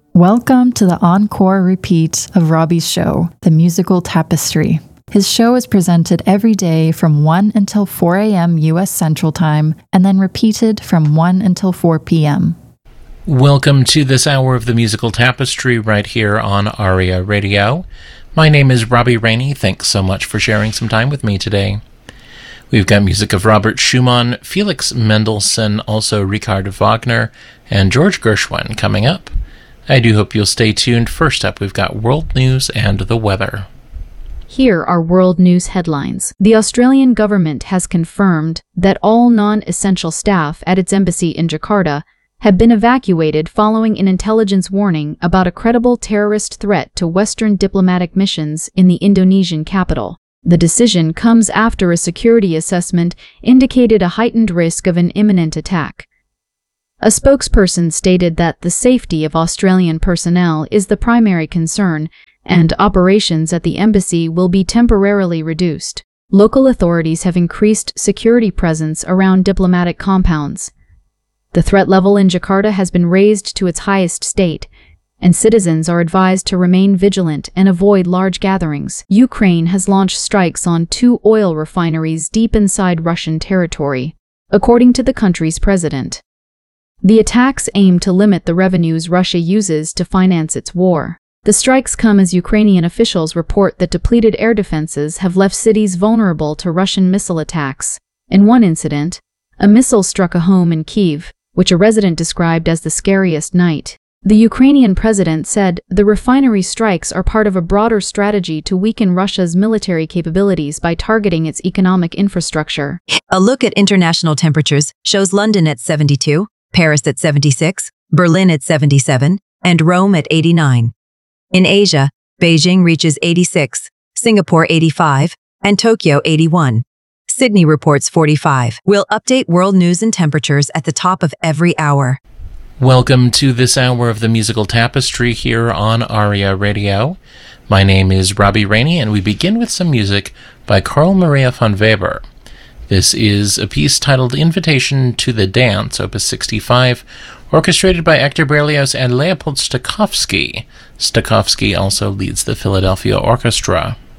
Welcome to the encore repeat of Robbie's show, The Musical Tapestry. His show is presented every day from 1 until 4 a.m. U.S. Central Time, and then repeated from 1 until 4 p.m. Welcome to this hour of The Musical Tapestry right here on ARIA Radio. My name is Robbie Rainey. Thanks so much for sharing some time with me today. We've got music of Robert Schumann, Felix Mendelssohn, also Richard Wagner, and George Gershwin coming up. I do hope you'll stay tuned. First up, we've got world news and the weather. Here are world news headlines. The Australian government has confirmed that all non-essential staff at its embassy in Jakarta have been evacuated following an intelligence warning about a credible terrorist threat to Western diplomatic missions in the Indonesian capital. The decision comes after a security assessment indicated a heightened risk of an imminent attack. A spokesperson stated that the safety of Australian personnel is the primary concern, and operations at the embassy will be temporarily reduced. Local authorities have increased security presence around diplomatic compounds. The threat level in Jakarta has been raised to its highest state, and citizens are advised to remain vigilant and avoid large gatherings. Ukraine has launched strikes on 2 oil refineries deep inside Russian territory, according to the country's president. The attacks aim to limit the revenues Russia uses to finance its war. The strikes come as Ukrainian officials report that depleted air defenses have left cities vulnerable to Russian missile attacks. In one incident, a missile struck a home in Kyiv, which a resident described as the scariest night. The Ukrainian president said the refinery strikes are part of a broader strategy to weaken Russia's military capabilities by targeting its economic infrastructure. A look at international temperatures shows London at 72, Paris at 76, Berlin at 77, and Rome at 89. In Asia, Beijing reaches 86, Singapore 85, and Tokyo 81. Sydney reports 45. We'll update world news and temperatures at the top of every hour. Welcome to this hour of The Musical Tapestry here on ARIA Radio. My name is Robbie Rainey, and we begin with some music by Carl Maria von Weber. This is a piece titled Invitation to the Dance, Opus 65, orchestrated by Hector Berlioz and Leopold Stokowski. Stokowski also leads the Philadelphia Orchestra.